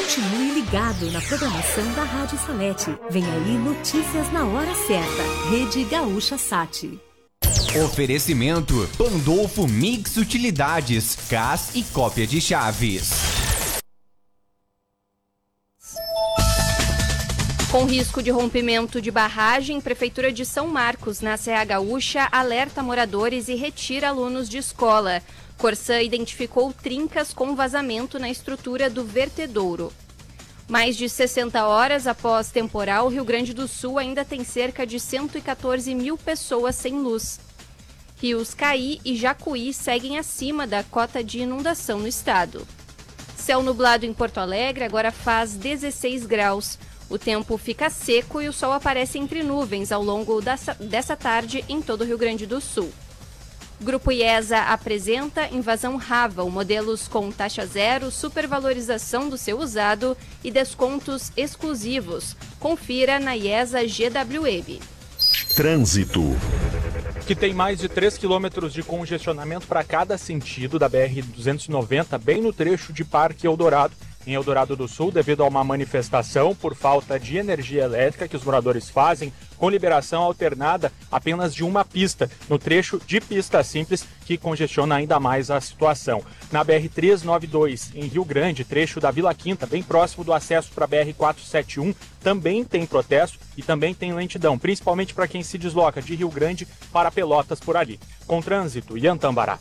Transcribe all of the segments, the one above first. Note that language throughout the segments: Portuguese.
Continue ligado na programação da Rádio Salete. Vem aí notícias na hora certa. Rede Gaúcha Sat. Oferecimento Pandolfo Mix Utilidades, CAS e cópia de chaves. Com risco de rompimento de barragem, Prefeitura de São Marcos, na Serra Gaúcha, alerta moradores e retira alunos de escola. Corsã identificou trincas com vazamento na estrutura do vertedouro. Mais de 60 horas após temporal, Rio Grande do Sul ainda tem cerca de 114 mil pessoas sem luz. Rios Caí e Jacuí seguem acima da cota de inundação no estado. Céu nublado em Porto Alegre, agora faz 16 graus. O tempo fica seco e o sol aparece entre nuvens ao longo dessa tarde em todo o Rio Grande do Sul. Grupo IESA apresenta Invasão Raval, modelos com taxa zero, supervalorização do seu usado e descontos exclusivos. Confira na IESA GWM. Trânsito. Que tem mais de 3 quilômetros de congestionamento para cada sentido da BR-290, bem no trecho de Parque Eldorado, em Eldorado do Sul, devido a uma manifestação por falta de energia elétrica que os moradores fazem, com liberação alternada apenas de uma pista, no trecho de pista simples, que congestiona ainda mais a situação. Na BR-392, em Rio Grande, trecho da Vila Quinta, bem próximo do acesso para a BR-471, também tem protesto e também tem lentidão, principalmente para quem se desloca de Rio Grande para Pelotas por ali. Com trânsito, Ian Tambará.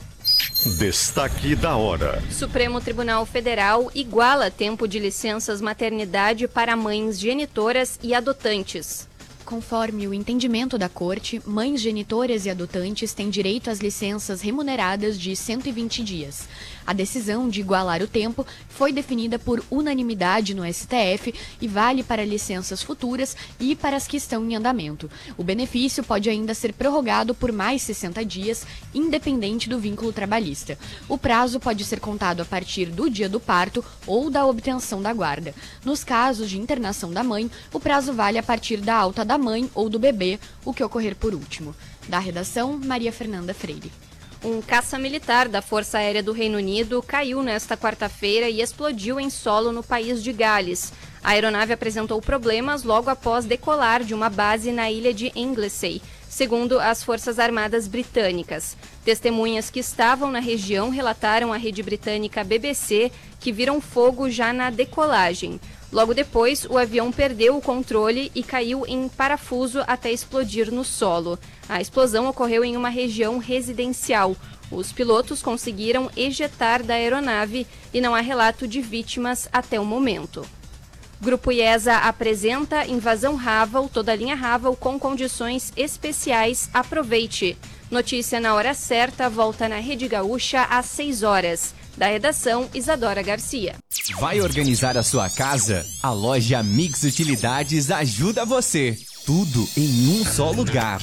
Destaque da hora. Supremo Tribunal Federal iguala tempo de licenças maternidade para mães genitoras e adotantes. Conforme o entendimento da Corte, mães genitoras e adotantes têm direito às licenças remuneradas de 120 dias. A decisão de igualar o tempo foi definida por unanimidade no STF e vale para licenças futuras e para as que estão em andamento. O benefício pode ainda ser prorrogado por mais 60 dias, independente do vínculo trabalhista. O prazo pode ser contado a partir do dia do parto ou da obtenção da guarda. Nos casos de internação da mãe, o prazo vale a partir da alta da mãe ou do bebê, o que ocorrer por último. Da redação, Maria Fernanda Freire. Um caça-militar da Força Aérea do Reino Unido caiu nesta quarta-feira e explodiu em solo no país de Gales. A aeronave apresentou problemas logo após decolar de uma base na ilha de Anglesey, segundo as Forças Armadas Britânicas. Testemunhas que estavam na região relataram à rede britânica BBC que viram fogo já na decolagem. Logo depois, o avião perdeu o controle e caiu em parafuso até explodir no solo. A explosão ocorreu em uma região residencial. Os pilotos conseguiram ejetar da aeronave e não há relato de vítimas até o momento. Grupo IESA apresenta Invasão Raval, toda a linha Raval com condições especiais. Aproveite! Notícia na hora certa, volta na Rede Gaúcha às 6 horas. Da redação, Isadora Garcia. Vai organizar a sua casa? A loja Mix Utilidades ajuda você. Tudo em um só lugar.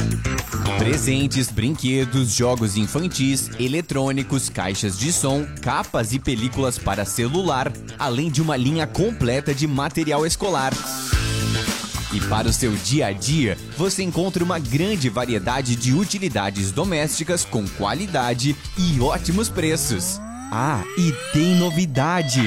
Presentes, brinquedos, jogos infantis, eletrônicos, caixas de som, capas e películas para celular, além de uma linha completa de material escolar. E para o seu dia a dia, você encontra uma grande variedade de utilidades domésticas com qualidade e ótimos preços. Ah, e tem novidade!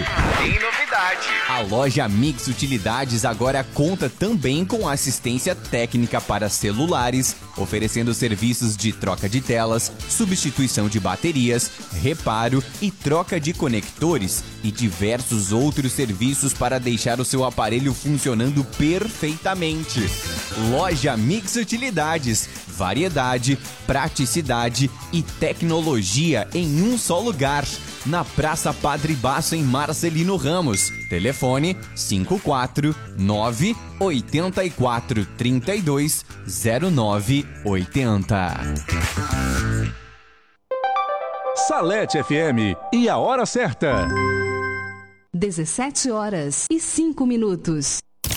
A loja Mix Utilidades agora conta também com assistência técnica para celulares, oferecendo serviços de troca de telas, substituição de baterias, reparo e troca de conectores e diversos outros serviços para deixar o seu aparelho funcionando perfeitamente. Loja Mix Utilidades, variedade, praticidade e tecnologia em um só lugar. Na Praça Padre Basso, em Marcelino Ramos. Telefone 54984320980. Salete FM e a hora certa. 17 horas e 5 minutos.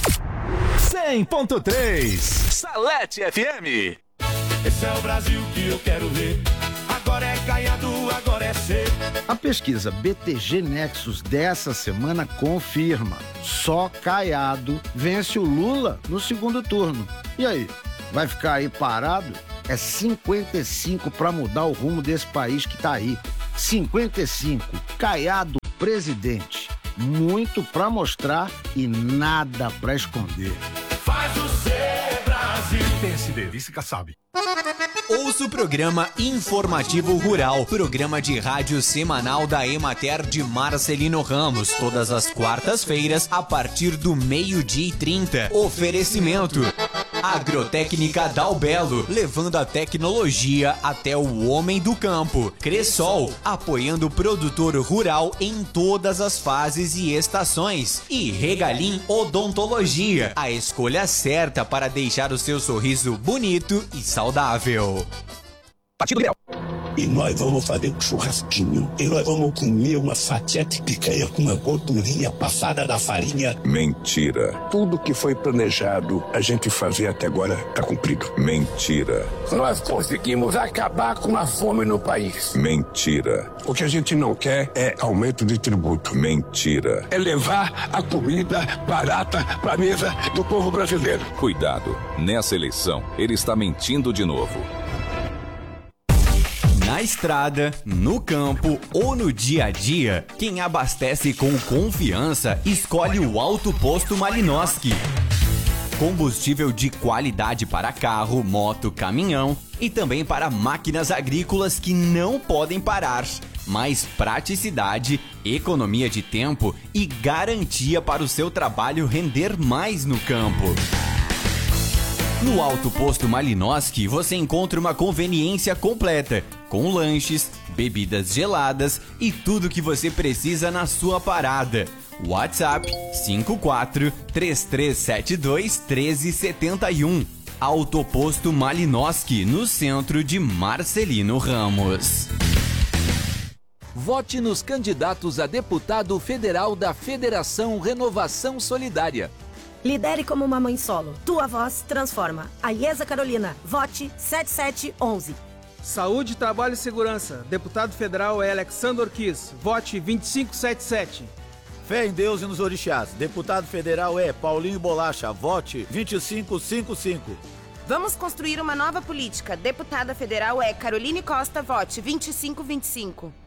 100.3 Salete FM. Esse é o Brasil que eu quero ver. Agora é Caiado, agora é C. A pesquisa BTG Nexus dessa semana confirma: só Caiado vence o Lula no segundo turno. E aí, vai ficar aí parado? É 55 para mudar o rumo desse país que tá aí. 55, Caiado presidente. Muito pra mostrar e nada pra esconder. Faz o C Brasil. Pense dele, sabe. Ouça o programa Informativo Rural, programa de rádio semanal da Emater de Marcelino Ramos, todas as quartas-feiras, a partir do 12:30. Oferecimento: Agrotécnica Dalbelo, levando a tecnologia até o homem do campo. Cressol, apoiando o produtor rural em todas as fases e estações. E Regalim Odontologia, a escolha certa para deixar o seu sorriso bonito e saudável. Partido Liberal. E nós vamos fazer um churrasquinho. E nós vamos comer uma fatia de picanha com uma gordurinha passada da farinha. Mentira. Tudo que foi planejado a gente fazer até agora tá cumprido. Mentira. Nós conseguimos acabar com a fome no país. Mentira. O que a gente não quer é aumento de tributo. Mentira. É levar a comida barata pra mesa do povo brasileiro. Cuidado, nessa eleição ele está mentindo de novo. Na estrada, no campo ou no dia a dia, quem abastece com confiança escolhe o Alto Posto Malinowski. Combustível de qualidade para carro, moto, caminhão e também para máquinas agrícolas que não podem parar. Mais praticidade, economia de tempo e garantia para o seu trabalho render mais no campo. No Alto Posto Malinowski você encontra uma conveniência completa, com lanches, bebidas geladas e tudo que você precisa na sua parada. WhatsApp 54-3372-1371. Alto Posto Malinowski, no centro de Marcelino Ramos. Vote nos candidatos a deputado federal da Federação Renovação Solidária. Lidere como uma mãe solo. Tua voz transforma. A IESA Carolina. Vote 7711. Saúde, Trabalho e Segurança. Deputado federal é Alexandre Orquiz. Vote 2577. Fé em Deus e nos orixás. Deputado federal é Paulinho Bolacha. Vote 2555. Vamos construir uma nova política. Deputada federal é Caroline Costa. Vote 2525.